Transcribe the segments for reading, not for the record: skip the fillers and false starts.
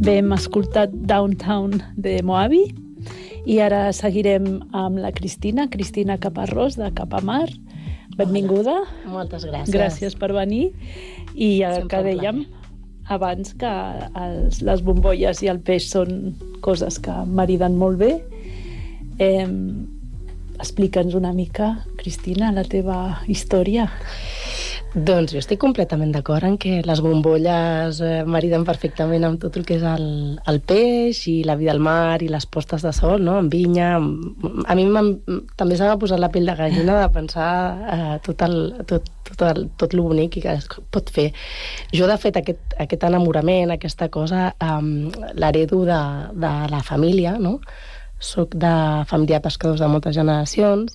Bé, hem escoltat Downtown de Moabi i ara seguirem amb la Cristina Caparrós, de Capamar. Benvinguda. Moltes gràcies. Gràcies per venir. I el que dèiem abans, que les bombolles i el peix són coses que mariden molt bé. Explica'ns una mica, Cristina, la teva història. Doncs jo estic completament d'acord en que les bombolles mariden perfectament amb tot el que és el peix i la vida al mar i les postes de sol, no? En vinya. A mi també s'ha posat la pell de gallina de pensar tot lo bonic que es pot fer. Jo, de fet, aquest enamorament, aquesta cosa, l'heredo de la família, no? Soc de família de pescadors de moltes generacions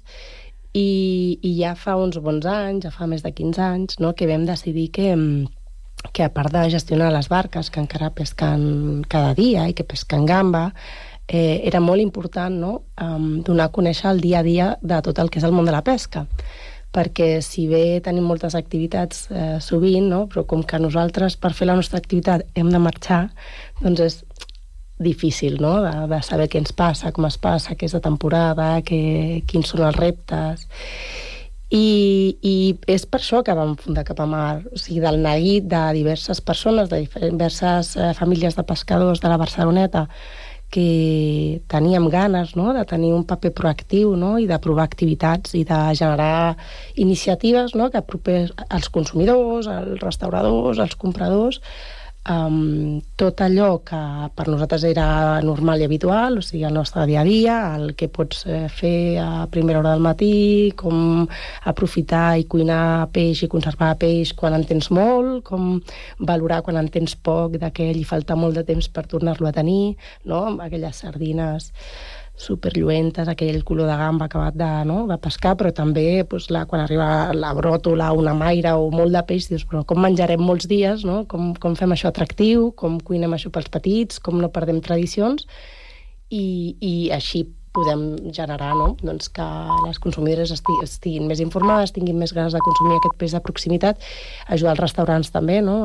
i ja fa uns bons anys, ja fa més de 15 anys, no, que vam decidir que a part de gestionar les barques, que encara pesquen cada dia i que pesquen gamba, era molt important, no, donar a conèixer el dia a dia de tot el que és el món de la pesca. Perquè si bé tenim moltes activitats sovint, no, però com que nosaltres per fer la nostra activitat hem de marxar, doncs és difícil, no?, de saber què ens passa, com es passa, què és de temporada, quins són els reptes. I és per això que vam fundar Capamar, o sigui, del neguit de diverses persones, de diverses famílies de pescadors de la Barceloneta, que teníem ganes, no?, de tenir un paper proactiu, no?, i de provar activitats i de generar iniciatives, no?, que apropés als consumidors, als restauradors, als compradors, tot allò que per nosaltres era normal i habitual, o sigui, el nostre dia a dia, el que pots fer a primera hora del matí, com aprofitar i cuinar peix i conservar peix quan en tens molt, com valorar quan en tens poc, de què li falta molt de temps per tornar-lo a tenir, no?, amb aquelles sardines superlluentes, aquell color de gamba acabat de pescar, però també quan arriba la bròtola, una maira o molt de peix, dius, però com menjarem molts dies, no? Com fem això atractiu, com cuinem això pels petits, com no perdem tradicions, i així podem generar, no?, doncs que les consumidores estiguin més informades, tinguin més ganes de consumir aquest peix de proximitat, ajudar els restaurants també, no?,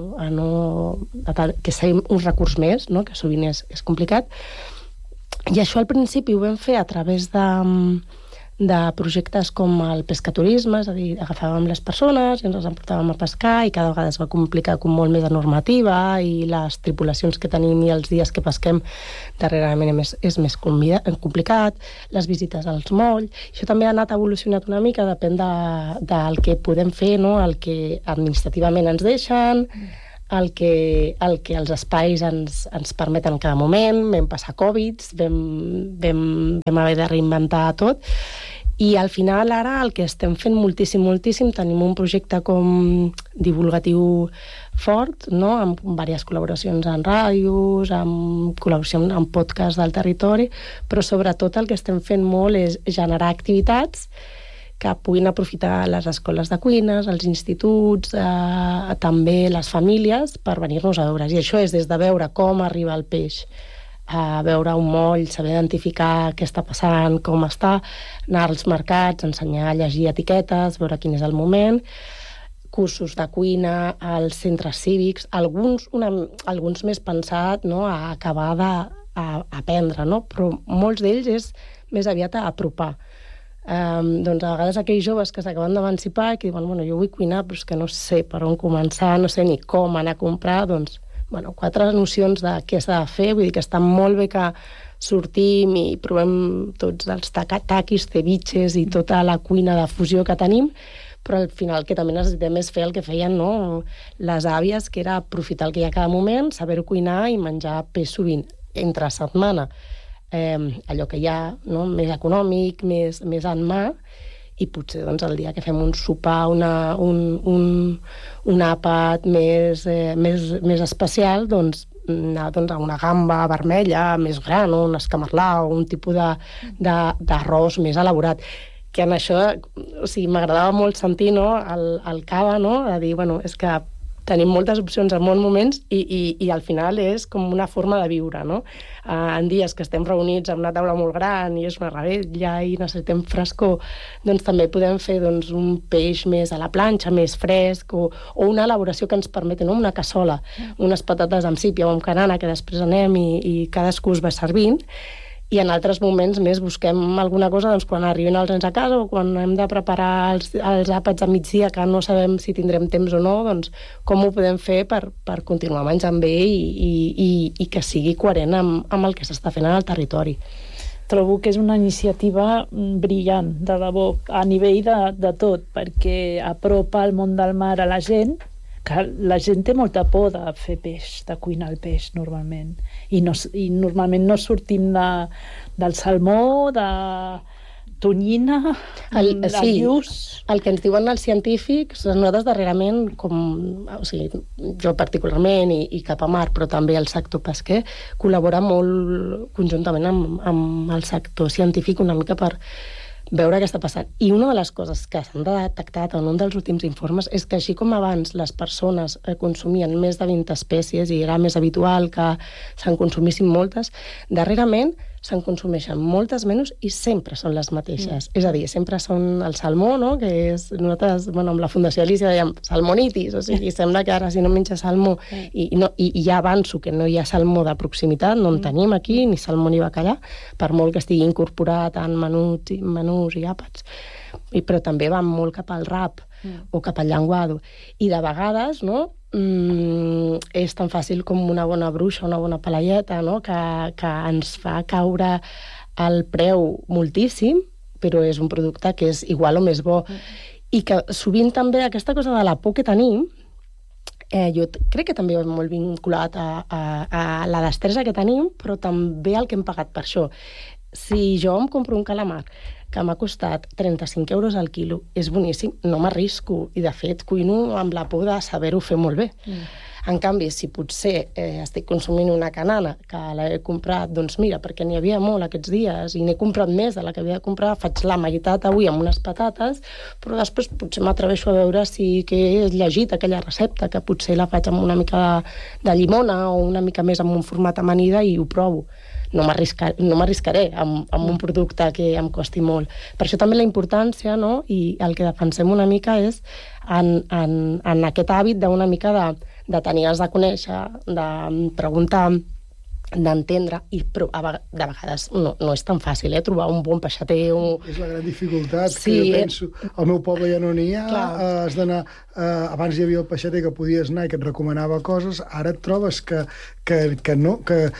que sigui un recurs més, no?, que sovint és complicat. I això al principi ho vam fer a través de projectes com el pescaturisme, és a dir, agafàvem les persones i ens les emportàvem a pescar i cada vegada es va complicar com molt més de normativa i les tripulacions que tenim i els dies que pesquem darrerament és més complicat, les visites als molls. Això també ha anat evolucionant una mica, depèn del que podem fer, no?, el que administrativament ens deixen, el que els espais ens permeten en cada moment. Vam passar Covid, vam haver de reinventar tot, i al final ara el que estem fent moltíssim, tenim un projecte com divulgatiu fort, no?, amb diverses col·laboracions en ràdios, amb col·laboracions en podcasts del territori, però sobretot el que estem fent molt és generar activitats que puguin aprofitar les escoles de cuines, els instituts, també les famílies, per venir-nos a veure. I això és des de veure com arriba el peix, a veure un moll, saber identificar què està passant, com està, anar als mercats, ensenyar a llegir etiquetes, veure quin és el moment, cursos de cuina als centres cívics, alguns més pensat, no?, a acabar d'aprendre, no?, però molts d'ells és més aviat a apropar. Doncs a vegades aquells joves que s'acaben d'emancipar i que diuen, jo vull cuinar, però és que no sé per on començar, no sé ni com anar a comprar, doncs, 4 nocions de què s'ha de fer, vull dir que està molt bé que sortim i provem tots els taquis, ceviches i tota la cuina de fusió que tenim, però al final el que també necessitem és fer el que feien, no?, les àvies, que era aprofitar el que hi ha a cada moment, saber-ho cuinar i menjar peix sovint entre setmana. Allò que hi ha, no?, més econòmic, més en mà, i potser doncs, el dia que fem un sopar, un àpat més especial, doncs anar a una gamba vermella més gran, o un escamarlà, o un tipus d'arròs més elaborat. Que en això, o sigui, m'agradava molt sentir, no?, el cava, no?, de dir, és que tenim moltes opcions en molts moments i al final és com una forma de viure, no? En dies que estem reunits amb una taula molt gran i és una revetlla i necessitem frescor, doncs també podem fer doncs, un peix més a la planxa, més fresc, o una elaboració que ens permeti, no? Una cassola, unes patates amb sípia o amb canana que després anem i cadascú es va servint, i en altres moments més busquem alguna cosa doncs, quan arriben els nens a casa o quan hem de preparar els àpats a migdia que no sabem si tindrem temps o no, doncs com ho podem fer per continuar menjant bé i que sigui coherent amb el que s'està fent en el territori. Trobo que és una iniciativa brillant, de debò, a nivell de tot, perquè apropa el món del mar a la gent, que la gent té molta por de fer peix, de cuinar el peix normalment, i normalment no sortim del salmó, de tonyina, de lluç. El que ens diuen els científics, nosaltres darrerament, jo particularment i Capamar, però també el sector pesquer, col·labora molt conjuntament amb el sector científic una mica per veure què està passant. I una de les coses que s'han detectat en un dels últims informes és que així com abans les persones consumien més de 20 espècies i era més habitual que se'n consumissin moltes, darrerament se'n consumeixen moltes menys i sempre són les mateixes. És a dir, sempre són el salmó, no? Que és, nosaltres, amb la Fundació Alicia dèiem salmonitis, o sigui, sembla que ara si no menges salmó i ja avanço que no hi ha salmó de proximitat, no en tenim aquí, ni salmó ni bacallà, per molt que estigui incorporat en menús i àpats. Però també van molt cap al rap o cap al llenguado. I de vegades, no?, és tan fàcil com una bona bruixa, una bona paelleta, no?, que ens fa caure el preu moltíssim, però és un producte que és igual o més bo. I que sovint també aquesta cosa de la por que tenim, jo crec que també va molt vinculat a la destresa que tenim, però també el que hem pagat per això. Si jo em compro un calamar que m'ha costat 35 euros al quilo, és boníssim, no m'arrisco, i de fet cuino amb la por de saber-ho fer molt bé. En canvi, si potser estic consumint una canana que l'he comprat, doncs mira, perquè n'hi havia molt aquests dies i n'he comprat més de la que havia de comprar, faig la meitat avui amb unes patates, però després potser m'atreveixo a veure si que he llegit aquella recepta, que potser la faig amb una mica de llimona o una mica més amb un format amanida i ho provo. No m'arriscaré amb un producte que em costi molt. Per això també la importància, no?, i el que defensem una mica és en aquest hàbit d'una mica de tenir ganes de conèixer, de preguntar, d'entendre, però de vegades no és tan fàcil, trobar un bon peixater. És la gran dificultat, que jo penso, al meu poble ja no n'hi ha, has d'anar, abans hi havia el peixater que podies anar i que et recomanava coses, ara et trobes que no,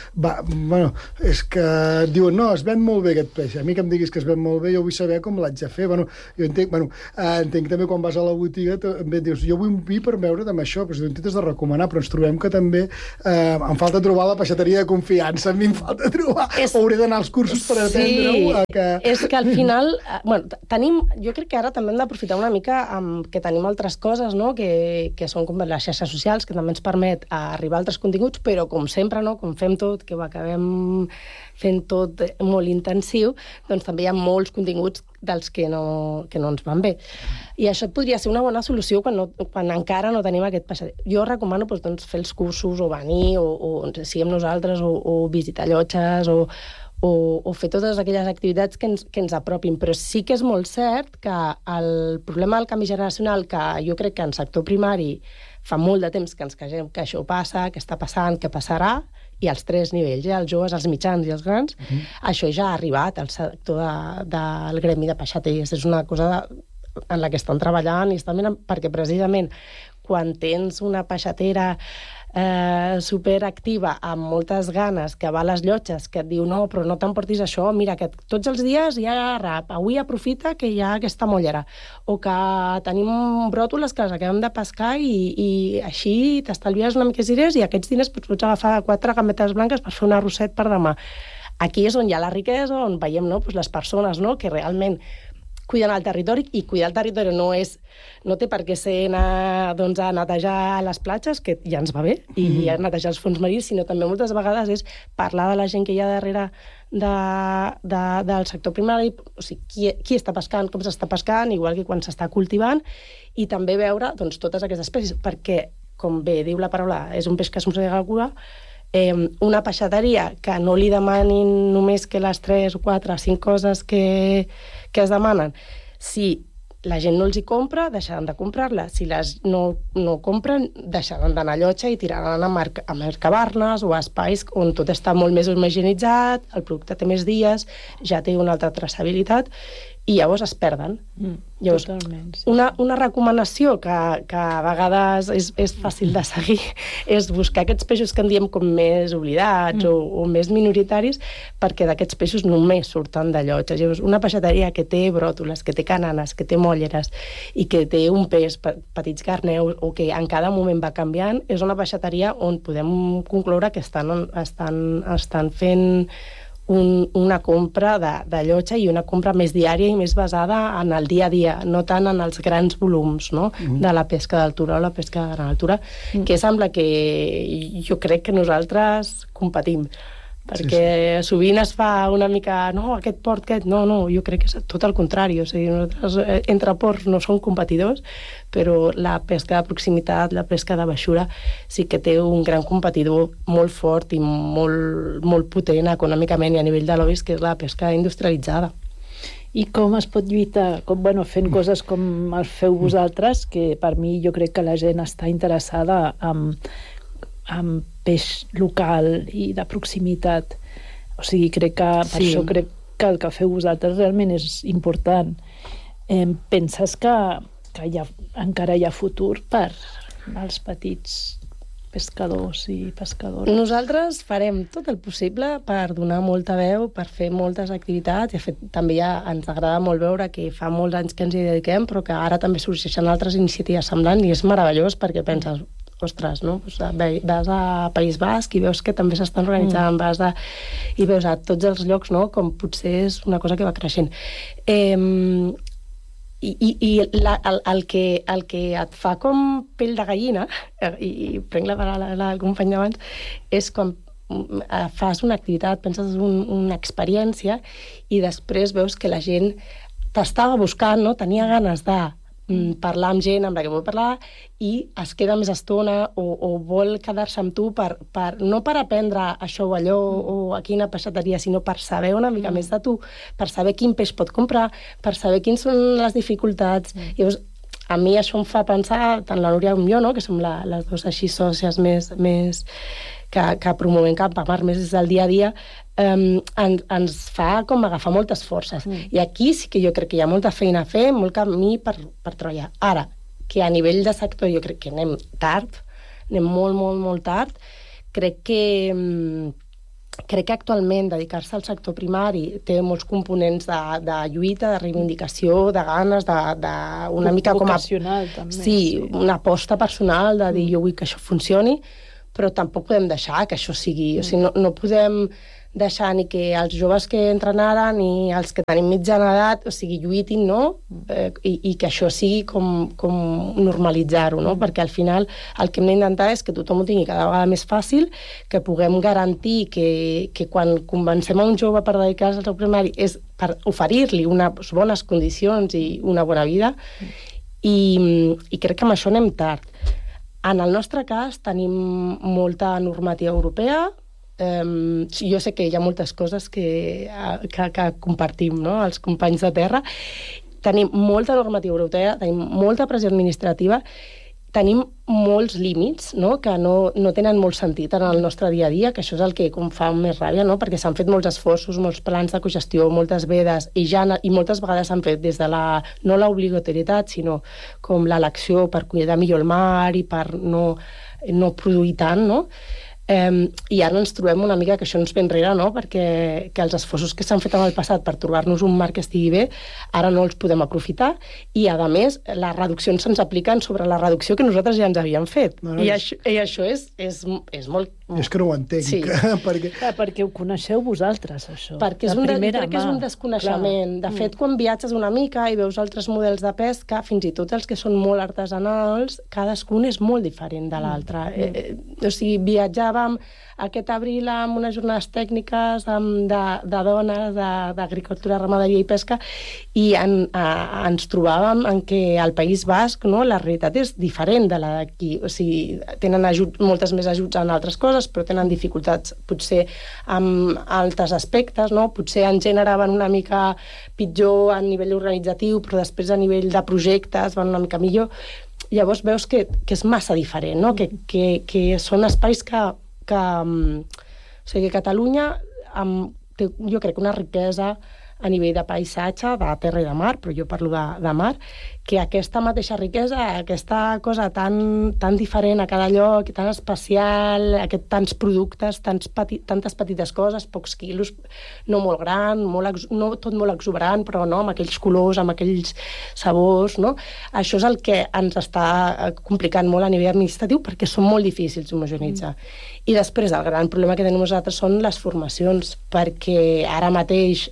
és que diuen, no, es ven molt bé aquest peix, a mi que em diguis que es ven molt bé, jo vull saber com l'haig de fer, jo entenc també quan vas a la botiga, també dius, jo vull un vi per veure amb això, però si tu intentes de recomanar, però ens trobem que també em falta trobar la peixateria de confiança, a mi em falta trobar, hauré d'anar als cursos per aprendre-ho. És que al final, jo crec que ara també hem d'aprofitar una mica que tenim altres coses, no?, que són com les xarxes socials, que també ens permet arribar a altres continguts, però com sempre, no?, com fem tot, que ho acabem fent tot molt intensiu, doncs també hi ha molts continguts dels que no ens van bé. I això podria ser una bona solució quan encara no tenim aquest peixater. Jo recomano doncs, fer els cursos o venir, o siguem nosaltres, o visitar llotges, o fer totes aquelles activitats que ens apropin. Però sí que és molt cert que el problema del canvi generacional, que jo crec que en sector primari fa molt de temps que ens queixem que això passa, que està passant, que passarà, i als tres nivells, els joves, els mitjans i els grans, això ja ha arribat al sector del gremi de peixaters. És una cosa en la que estan treballant i estan mirant, perquè precisament quan tens una peixatera superactiva, amb moltes ganes, que va a les llotges, que et diu no, però no t'emportis això, mira, que tots els dies hi ha rap, avui aprofita que hi ha aquesta mollera, o que tenim bròtoles que les acabem de pescar i així t'estalvies una mica diners i aquests diners pots agafar 4 gambetes blanques per fer un arrosset per demà. Aquí és on hi ha la riquesa, on veiem, no?, les persones, no?, que realment cuiden el territori, i cuidar el territori no té per què ser anar a netejar les platges, que ja ens va bé, i a netejar els fons marins, sinó també moltes vegades és parlar de la gent que hi ha darrere del sector primari, o sigui, qui està pescant, com s'està pescant, igual que quan s'està cultivant, i també veure totes aquestes espècies, perquè com bé diu la paraula, és un peix que es mossega cura, una peixateria que no li demanin només que les 3, 4, 5 coses que es demanen, si la gent no els hi compra, deixaran de comprar-la. Si no compren, deixaran d'anar a llotja i tiraran a mercabarnes o a espais on tot està molt més homogeneïtzat, el producte té més dies, ja té una altra traçabilitat, i llavors es perden. Llavors, totalment, sí. Una recomanació que a vegades és fàcil de seguir és buscar aquests peixos que en diem com més oblidats o més minoritaris, perquè d'aquests peixos només surten de llotja. Llavors, una peixateria que té bròtoles, que té cananes, que té molleres i que té un peix, petits garneus, o que en cada moment va canviant, és una peixateria on podem concloure que estan fent una compra de llotja i una compra més diària i més basada en el dia a dia, no tant en els grans volums, no? De la pesca d'altura o la pesca de gran altura, que sembla que jo crec que nosaltres competim, perquè sovint es fa una mica, no, aquest port, no, jo crec que és tot el contrari, o sigui, nosaltres entre ports no som competidors, però la pesca de proximitat, la pesca de baixura, sí que té un gran competidor molt fort i molt potent econòmicament i a nivell de lobbies, que és la pesca industrialitzada. I com es pot lluitar? Fent coses com el feu vosaltres, que per mi jo crec que la gent està interessada amb peix local i de proximitat. O sigui, crec que per això crec que el que feu vosaltres realment és important. Penses que encara hi ha futur per als petits pescadors i pescadores? Nosaltres farem tot el possible per donar molta veu, per fer moltes activitats. De fet, també ens agrada molt veure que fa molts anys que ens hi dediquem, però que ara també sorgeixen altres iniciatives semblants i és meravellós perquè penses, ostres, no? Vas a País Basc i veus que també s'estan organitzant, i veus a tots els llocs, no? Com potser és una cosa que va creixent. I el que et fa com pell de gallina, i prenc la paraula del company d'abans, és quan fas una activitat, penses una experiència i després veus que la gent t'estava buscant, no? Tenia ganes de parlar amb gent amb la que vol parlar i es queda més estona o vol quedar-se amb tu no per aprendre això o allò o a quina peixateria, sinó per saber una mica més de tu, per saber quin peix pot comprar, per saber quines són les dificultats. Llavors, a mi això em fa pensar, tant la Núria com jo, no? Que som les dues així sòcies més que promovem Cap a Mar més des del dia a dia, ens fa com agafar moltes forces. I aquí sí que jo crec que hi ha molta feina a fer, molt camí per treballar. Ara, que a nivell de sector jo crec que anem tard, anem molt, molt, molt tard, crec que actualment dedicar-se al sector primari té molts components de lluita, de reivindicació, de ganes, una mica com a... Vocacional, també. Sí, una aposta personal de dir jo vull que això funcioni, però tampoc podem deixar que això sigui... O sigui, no podem deixar ni que els joves que entren ara ni els que tenim mitjana edat, o sigui, lluitin, no? I que això sigui com normalitzar-ho, no? Perquè al final el que hem d'intentar és que tothom ho tingui cada vegada més fàcil, que puguem garantir que quan convencem a un jove per dedicar-se al sector primari és per oferir-li unes bones condicions i una bona vida, i crec que amb això anem tard. En el nostre cas tenim molta normativa europea. Jo sé que hi ha moltes coses que compartim, no? Els companys de terra. Tenim molta normativa europea, tenim molta pressió administrativa, tenim molts límits, no? Que no tenen molt sentit en el nostre dia a dia, que això és el que com fa més ràbia, no? Perquè s'han fet molts esforços, molts plans de cogestió, moltes vedes, i moltes vegades s'han fet des de no l'obligatorietat, sinó com l'elecció per cuidar millor el mar i per no produir tant, no? I ara ens trobem una mica que això ens ve enrere, no? Perquè els esforços que s'han fet en el passat per trobar-nos un mar que estigui bé, ara no els podem aprofitar, i a més les reduccions se'ns apliquen sobre la reducció que nosaltres ja ens havíem fet. I això és molt... És que no ho entenc. Sí. Perquè ho coneixeu vosaltres, això. Perquè crec que és un desconeixement. De fet, quan viatges una mica i veus altres models de pesca, fins i tot els que són molt artesanals, cadascun és molt diferent de l'altre. O sigui, viatjar estàvem aquest abril amb unes jornades tècniques de dones, d'agricultura, ramaderia i pesca, i ens trobàvem en què al País Basc, no, la realitat és diferent de la d'aquí. O sigui, tenen moltes més ajuts en altres coses, però tenen dificultats potser amb altres aspectes, no? Potser en gènere van una mica pitjor a nivell organitzatiu, però després a nivell de projectes van una mica millor. Llavors veus que és massa diferent, no? Que són espais que o sigui, Catalunya té, jo crec, una riquesa a nivell de paisatge, de terra i de mar, però jo parlo de mar, que aquesta mateixa riquesa, aquesta cosa tan diferent a cada lloc, tan especial, tants productes, tantes petites coses, pocs quilos, no molt gran, no tot molt exuberant, però no, amb aquells colors, amb aquells sabors, no? Això és el que ens està complicant molt a nivell administratiu, perquè són molt difícils d'homogeneïtzar. I després el gran problema que tenim nosaltres són les formacions, perquè ara mateix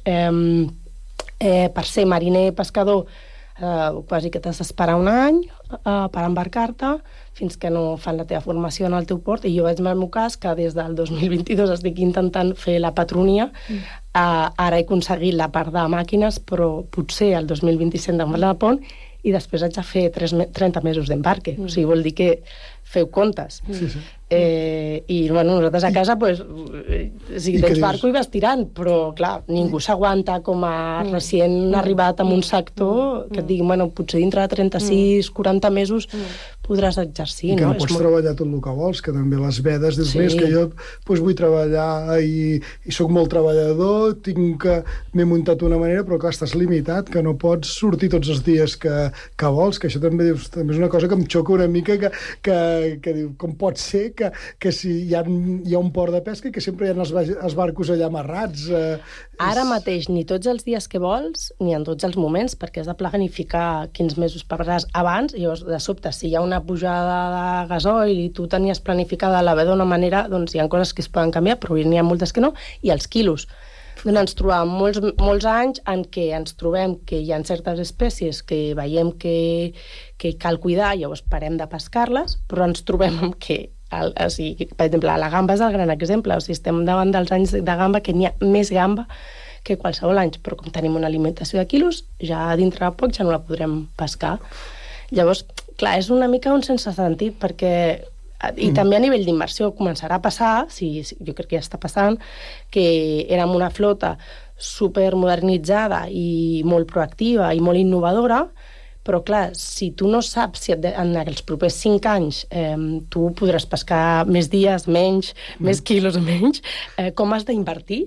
per ser mariner pescador quasi que t'has d'esperar un any per embarcar-te fins que no fan la teva formació en el teu port, i jo vaig en el meu cas que des del 2022 estic intentant fer la patronia. Ara he aconseguit la part de màquines, però potser el 2027 em va la pont i després haig de fer 30 mesos d'embarque. O sigui, vol dir que feu comptes. Sí. I bueno, nosaltres a casa pues, tens barco i vas tirant, però clar, ningú s'aguanta com a recient arribat en un sector que et digui, bueno, potser dintre de 36-40 mesos podràs exercir. I que no pots treballar tot el que vols, que també les vedes dius, més que jo vull treballar i soc molt treballador, m'he muntat d'una manera, però clar, estàs limitat, que no pots sortir tots els dies que vols, que això també és una cosa que em xoca una mica, que diu, com pot ser que si hi ha un port de pesca i que sempre hi ha els barcos allà amarrats. Ara mateix, ni tots els dies que vols, ni en tots els moments, perquè has de planificar quins mesos pagaràs abans, i llavors, de sobte, si hi ha una pujada de gasoil i tu tenies planificada la ve d'una manera, doncs hi ha coses que es poden canviar, però n'hi ha moltes que no, i els quilos. Doncs ens trobem molts anys en què ens trobem que hi ha certes espècies que veiem que cal cuidar, llavors parem de pescar-les, però ens trobem amb que o sigui, per exemple, la gamba és el gran exemple. O sigui, estem davant dels anys de gamba que n'hi ha més gamba que qualsevol any, però com tenim una alimentació de quilos, ja dintre de poc ja no la podrem pescar. Llavors, clar, és una mica un sense sentit, perquè i també a nivell d'inversió començarà a passar, jo crec que ja està passant, que érem una flota supermodernitzada i molt proactiva i molt innovadora, però clar, si tu no saps si en els propers 5 anys tu podràs pescar més dies, menys, més quilos o menys, com has d'invertir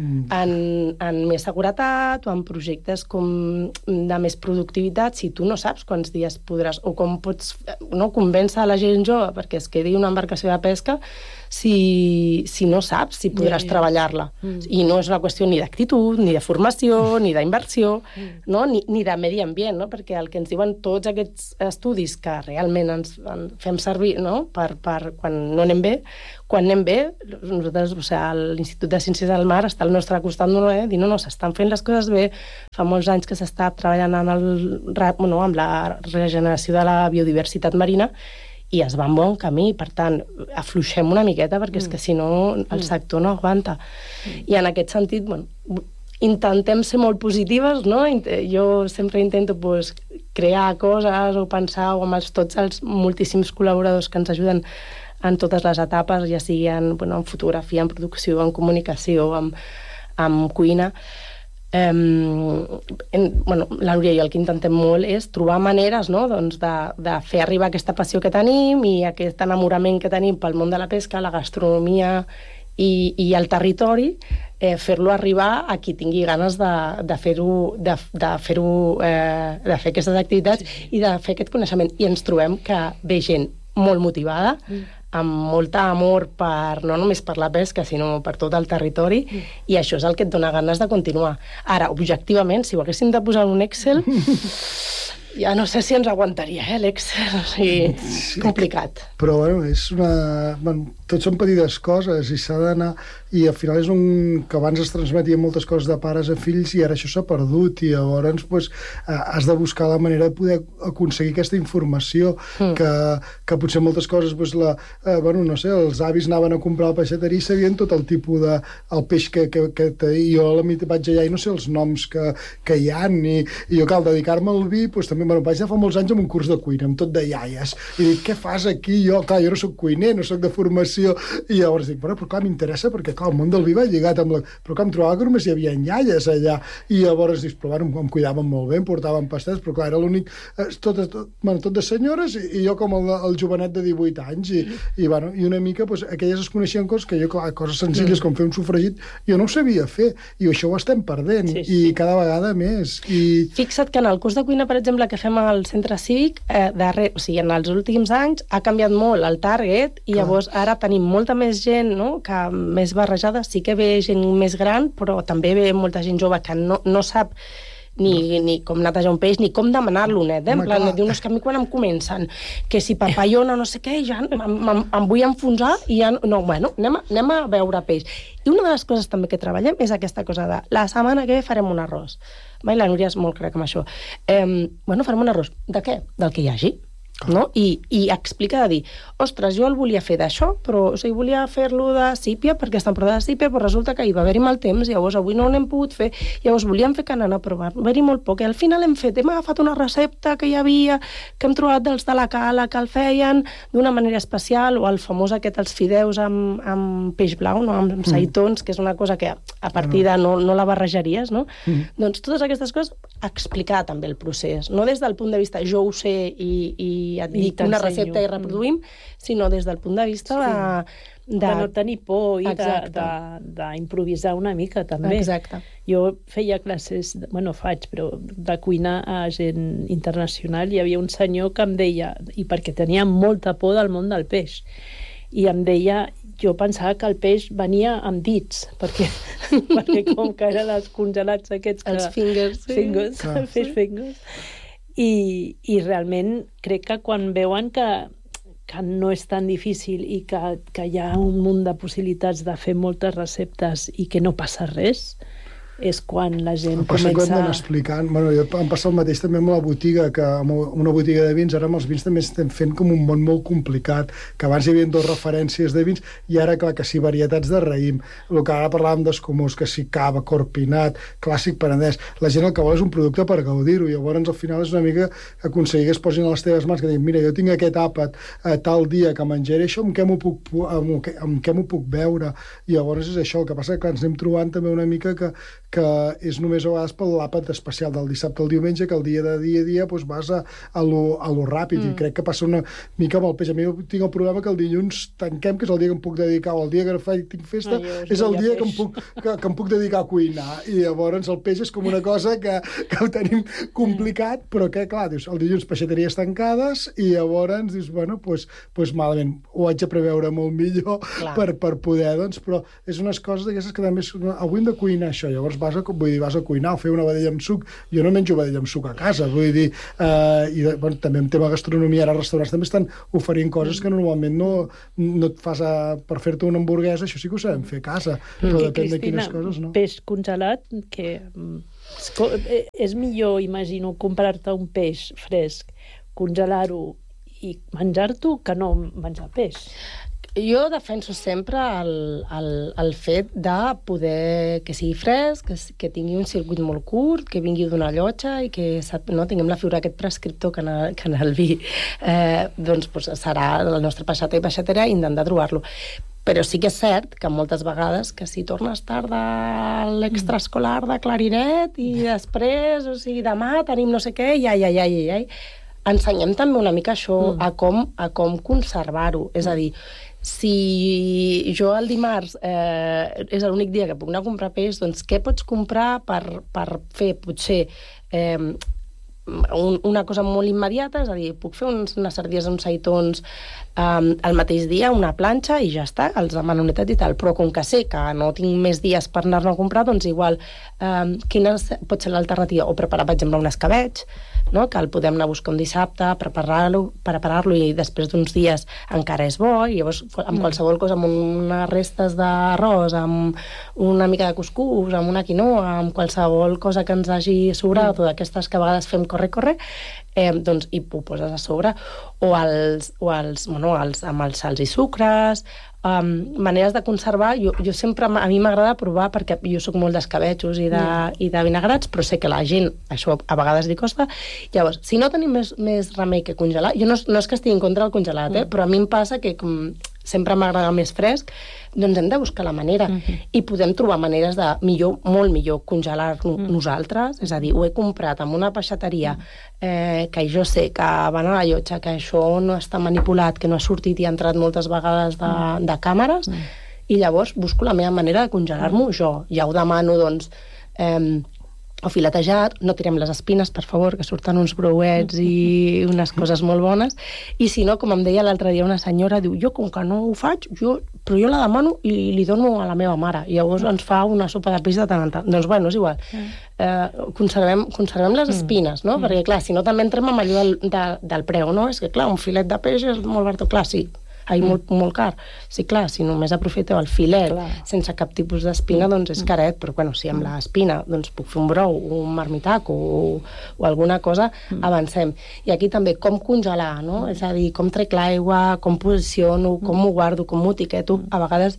en més seguretat o en projectes de més productivitat si tu no saps quants dies podràs, o com pots convèncer la gent jove perquè es quedi una embarcació de pesca si no saps si podràs treballar-la. I no és una qüestió ni d'actitud, ni de formació, ni d'inversió, ni de medi ambient, no? Perquè el que ens diuen tots aquests estudis que realment ens fem servir per quan no anem bé, quan anem bé, nosaltres, l'Institut de Ciències del Mar està al nostre costat, dir, no, s'estan fent les coses bé, fa molts anys que s'està treballant amb la regeneració de la biodiversitat marina, i es va en bon camí, per tant, afluixem una miqueta, perquè és que si no el sector no aguanta. I en aquest sentit, intentem ser molt positives, no? Jo sempre intento crear coses o pensar amb tots els moltíssims col·laboradors que ens ajuden en totes les etapes, ja sigui en fotografia, en producció, en comunicació, en cuina. La Núria i jo el que intentem molt és trobar maneres de fer arribar aquesta passió que tenim i aquest enamorament que tenim pel món de la pesca, la gastronomia i el territori, fer-lo arribar a qui tingui ganes de fer aquestes activitats i de fer aquest coneixement. I ens trobem que ve gent molt motivada, amb molt amor no només per la pesca, sinó per tot el territori, i això és el que et dona ganes de continuar. Ara, objectivament, si ho haguéssim de posar en un Excel, Ja no sé si ens aguantaria, l'Excel, o sigui, complicat. Però, bueno, és una... Bueno, tot són petites coses i s'ha d'anar... I al final és que abans es transmetien moltes coses de pares a fills i ara això s'ha perdut i llavors pues, has de buscar la manera de poder aconseguir aquesta informació que potser moltes coses pues, bueno, no sé, els avis anaven a comprar a la peixateria i sabien tot el tipus de el peix que jo a la mitja vaig allà i no sé els noms que hi ha i jo cal dedicar-me al vi pues, també bueno, vaig anar fa molts anys amb un curs de cuina amb tot de iaies i dic, què fas aquí? Jo no soc cuiner, no soc de formació i llavors dic, bueno, però clar, m'interessa perquè clar, el món del vi va lligat amb però clar, em trobava que només hi havia iaies allà i llavors dic, però bueno, em cuidaven molt bé, em portaven pastets, però clar, era l'únic tot de senyores i jo com el jovenet de 18 anys i una mica, pues, aquelles es coneixien coses que jo, clar, coses senzilles com fer un sofregit, jo no ho sabia fer i això ho estem perdent i cada vegada més. Fixa't que en el curs de cuina, per exemple, que fem al centre cívic, o sigui, en els últims anys ha canviat molt el target i llavors ara tenim molta més gent, no?, que més barrejada, sí que ve gent més gran, però també ve molta gent jove que no sap ni com netejar un peix, ni com demanar-lo net, en plan, diu, no, és que a mi quan em comencen que si papallona no sé què, ja em vull enfonsar i ja, no, bueno, anem a veure peix. I una de les coses també que treballem és aquesta cosa de la setmana que ve farem un arròs. I la Núria és molt crec amb això. Bueno, farem un arròs. De què? Del que hi hagi. No? I explica de dir, ostres, jo el volia fer d'això, però o sigui, volia fer-lo de sípia perquè està en temporada de sípia, però resulta que hi va haver-hi mal temps, llavors avui no n'hem pogut fer, llavors volíem fer canana, però va haver-hi molt poc, i al final hem agafat una recepta que hi havia, que hem trobat dels de la Cala, que el feien d'una manera especial, o el famós aquest, els fideus amb peix blau, no? Amb seitons, que és una cosa que a partir de no la barrejaries, no? Doncs totes aquestes coses, explicar també el procés, no des del punt de vista jo ho sé i et dic una recepta i reproduïm, sinó des del punt de vista de no tenir por i d'improvisar una mica, també. Exacte. Jo feia classes, faig, però de cuina a gent internacional. Hi havia un senyor que em deia, i perquè tenia molta por del món del peix, i em deia, jo pensava que el peix venia amb dits, perquè com que eren els congelats aquests... Els fingers. Fish fingers. I realment crec que quan veuen que no és tan difícil i que hi ha un munt de possibilitats de fer moltes receptes i que no passa res, és quan la gent comença... Passa que ho hem d'anar explicant. Em passa el mateix també amb la botiga, que amb una botiga de vins, ara amb els vins també estem fent com un món molt complicat, que abans hi havia 2 referències de vins, i ara, clar, que si varietats de raïm, el que ara parlàvem d'escumós, que si cava, corpinat, clàssic penedès, la gent el que vol és un producte per gaudir-ho, i llavors al final és una mica aconseguir que es posin a les teves mans, que diguin, mira, jo tinc aquest àpat tal dia que menjaré això, amb què m'ho puc veure? I llavors és això, el que passa que ens anem trobant també una mica que és només a vegades pel l'àpat especial del dissabte al diumenge, que el dia a dia pues vas a lo ràpid, i crec que passa una mica amb el peix. A mi tinc el problema que el dilluns tanquem, que és el dia que em puc dedicar, o el dia que tinc festa, és el dia que em puc dedicar a cuinar, i llavors el peix és com una cosa que ho tenim complicat, però que, clar, dius, el dilluns peixateries tancades, i llavors dius, bueno, pues malament, ho haig de preveure molt millor per poder, doncs, però és unes coses d'aquestes que també avui hem de cuinar això, llavors vas a cuinar o fer una vedella amb suc. Jo no menjo vedella amb suc a casa, vull dir, també en tema gastronomia, ara els restaurants també estan oferint coses que normalment no et fas per fer-te una hamburguesa, això sí que ho sabem fer a casa, però depèn de quines coses, no? Peix congelat, que és millor, imagino, comprar-te un peix fresc, congelar-ho i menjar-t'ho que no menjar peix. Jo defenso sempre el fet de poder que sigui fresc, que tingui un circuit molt curt, que vingui d'una llotja i que tinguem la figura aquest prescriptor que en el vi doncs serà la nostra peixata i peixatera i intentar trobar-lo. Però sí que és cert que moltes vegades que si tornes tard de l'extraescolar de clarinet i després, o sigui, demà tenim no sé què, ensenyem també una mica això, a com conservar-ho. És a dir, si jo el dimarts és l'únic dia que puc anar a comprar peix, doncs què pots comprar per fer, potser, una cosa molt immediata, és a dir, puc fer unes sardines amb seitons el mateix dia, una planxa, i ja està, els demano netat i tal. Però com que sé que no tinc més dies per anar-ne a comprar, doncs igual, quina pot ser l'alternativa? O preparar, per exemple, un escabetx, no? Que el podem anar a buscar un dissabte, preparar-lo i després d'uns dies encara és bo, i llavors amb qualsevol cosa, amb unes restes d'arròs, amb una mica de cuscús, amb una quinoa, amb qualsevol cosa que ens hagi sobrat, o d'aquestes que a vegades fem corre, doncs hi ho poses a sobre, o amb els sals i sucres, maneres de conservar. Jo sempre, a mi m'agrada provar, perquè jo sóc molt d'escabetxos i de vinagrats, però sé que la gent això a vegades li costa. Llavors, si no tenim més remei que congelar, jo no és que estigui en contra del congelat, però a mi em passa que com sempre m'agrada més fresc, doncs hem de buscar la manera. I podem trobar maneres de molt millor congelar-lo nosaltres, és a dir, ho he comprat en una peixateria que jo sé que van a la llotja, que això no està manipulat, que no ha sortit i ha entrat moltes vegades de càmeres, i llavors busco la meva manera de congelar-m'ho jo. Ja ho demano, doncs, o filetejat, no tirem les espines, per favor, que surten uns brouets i unes coses molt bones. I si no, com em deia l'altre dia una senyora, diu, jo com que no ho faig, però jo la demano i li dono a la meva mare. I llavors ens fa una sopa de peix de tant en tant. Doncs bueno, és igual. Conservem les espines, no? Perquè, clar, si no també entrem amb allò del preu, no? És que, clar, un filet de peix és molt barat, clar, sí. Molt car. Sí, clar, si només aprofiteu el filet sense cap tipus d'espina, doncs és caret, però bueno, si amb l'espina doncs puc fer un brou, un marmitac o alguna cosa, avancem. I aquí també com congelar, no? És a dir, com trec l'aigua, com posiciono, com m'ho guardo, com m'ho etiqueto. A vegades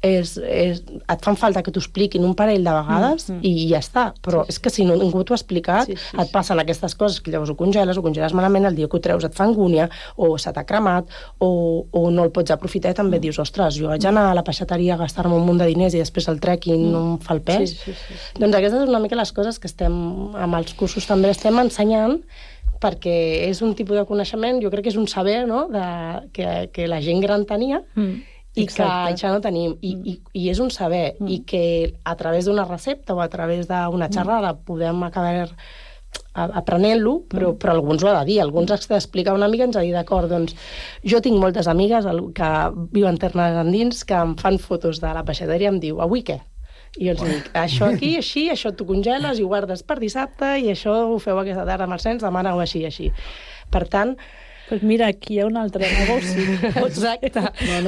et fan falta que t'ho expliquin un parell de vegades i ja està, però és que si ningú t'ho ha explicat, et passen aquestes coses que llavors ho congeles malament, el dia que ho treus et fa angúnia, o se t'ha cremat, o no el pots aprofitar, i també dius, ostres, jo vaig anar a la peixateria a gastar-me un munt de diners i després el trec i no em fa el pes. Doncs aquestes són una mica les coses que amb els cursos també estem ensenyant, perquè és un tipus de coneixement, jo crec que és un saber, no?, que la gent gran tenia, i que això no tenim, i és un saber, i que a través d'una recepta o a través d'una xerrada podem acabar aprenent-lo, però alguns ho ha de dir, alguns has d'explicar una mica, ens ha dit, d'acord, doncs jo tinc moltes amigues que viuen terres endins, que em fan fotos de la peixateria i em diu, avui què? I jo els dic, això aquí, així, això t'ho congeles i ho guardes per dissabte, i això ho feu aquesta tarda amb els nens, demà aneu així. Per tant, pues mira, aquí hi ha un altre negoci. Exacte.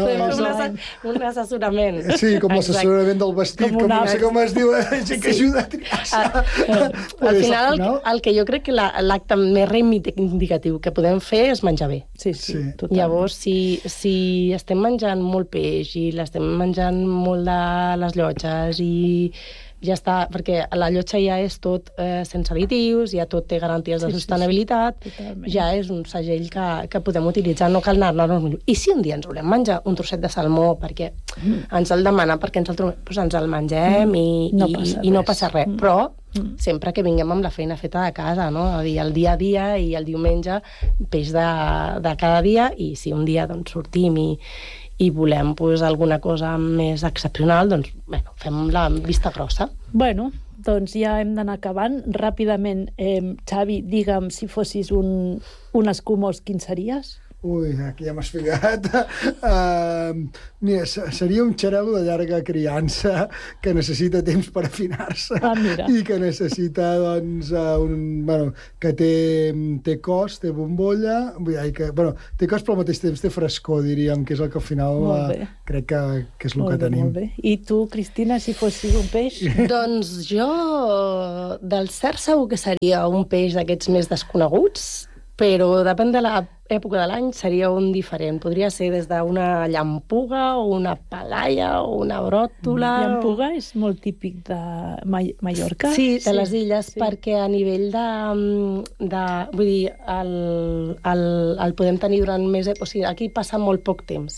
Un assessorament. Sí, com l'assessorament del vestit, com no sé com es diu, gent que ajuda a triar. Al final, el que jo crec que l'acte més reivindicatiu que podem fer és menjar bé. Sí, totalment. Llavors, si estem menjant molt peix i l'estem menjant molt de les llotges i ja està, perquè la llotja ja és tot sense additius, ja tot té garanties de sostenibilitat, ja és un segell que podem utilitzar, no cal anar-nos millor. I si un dia ens volem menjar un trosset de salmó perquè ens el demana, perquè ens el trobem, doncs ens el mengem i no passa res. Però sempre que vinguem amb la feina feta de casa, no? El dia a dia i el diumenge, peix de cada dia, i si un dia doncs, sortim i volem alguna cosa més excepcional, doncs, bueno, fem la vista grossa. Bueno, doncs ja hem d'anar acabant. Ràpidament, Xavi, digue'm, si fossis un escumós, quin series? Ui, aquí ja m'has ficat. Mira, seria un xarel·lo de llarga criança que necessita temps per afinar-se i que necessita, doncs, que té cos, té bombolla, té cos però al mateix temps té frescor, diríem, que és el que al final crec que és el que tenim. Molt bé. I tu, Cristina, si fossis un peix? Doncs jo, del cert, segur que seria un peix d'aquests més desconeguts, però depèn de l'època de l'any, seria un diferent. Podria ser des d'una llampuga o una palaia o una bròtola. Llampuga és molt típic de Mallorca? Sí, de les illes, perquè a nivell vull dir, el podem tenir durant més... O sigui, aquí passa molt poc temps.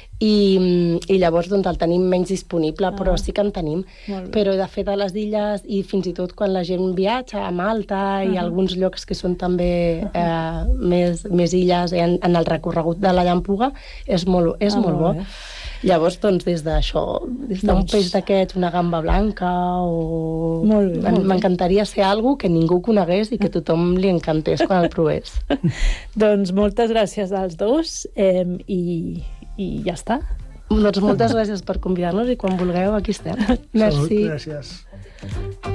I llavors doncs, el tenim menys disponible, però sí que en tenim. Però de fet a les illes, i fins i tot quan la gent viatja a Malta i alguns llocs que són també més illes en el recorregut de la llampuga, és molt bo. Llavors, doncs, des d'això, des d'un peix d'aquests, una gamba blanca, o... Molt bé. M'encantaria ser algú que ningú conegués i que tothom li encantés quan el provés. Doncs moltes gràcies als dos i ja està. Doncs moltes gràcies per convidar-nos i quan vulgueu aquí estem. Merci. Gràcies.